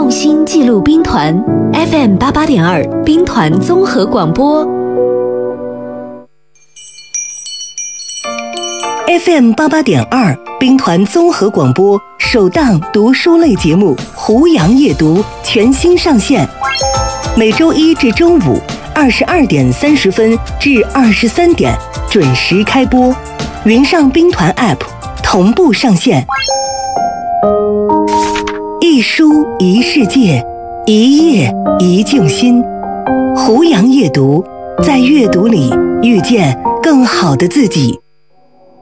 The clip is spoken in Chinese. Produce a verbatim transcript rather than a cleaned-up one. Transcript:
用心记录兵团 F M 八八点二兵团综合广播 F M 八八点二兵团综合广播首档读书类节目《胡杨夜读》全新上线，每周一至周五二十二点三十分至二十三点准时开播，云上兵团 App 同步上线。一书一世界，一页一静心。胡杨夜读，在阅读里遇见更好的自己。